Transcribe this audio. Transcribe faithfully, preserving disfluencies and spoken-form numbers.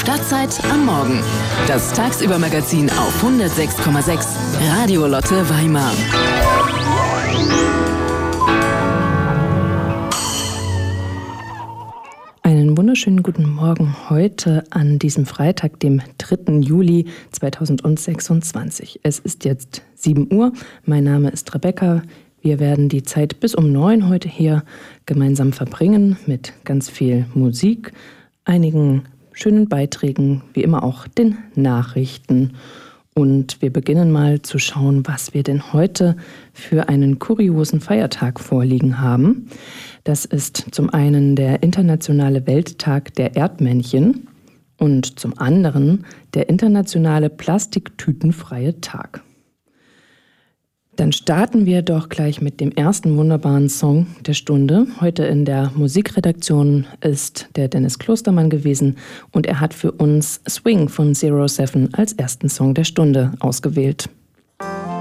Stadtzeit am Morgen. Das Tagsüber-Magazin auf hundertsechs Komma sechs Radio Lotte Weimar. Einen wunderschönen guten Morgen heute an diesem Freitag, dem dritten Juli zweitausendsechsundzwanzig. Es ist jetzt sieben Uhr. Mein Name ist Rebecca. Wir werden die Zeit bis um neun heute hier gemeinsam verbringen mit ganz viel Musik, einigen schönen Beiträgen, wie immer auch den Nachrichten. Und wir beginnen mal zu schauen, was wir denn heute für einen kuriosen Feiertag vorliegen haben. Das ist zum einen der internationale Welttag der Erdmännchen und zum anderen der internationale Plastiktütenfreie Tag. Dann starten wir doch gleich mit dem ersten wunderbaren Song der Stunde. Heute in der Musikredaktion ist der Dennis Klostermann gewesen und er hat für uns Swing von Zero Seven als ersten Song der Stunde ausgewählt.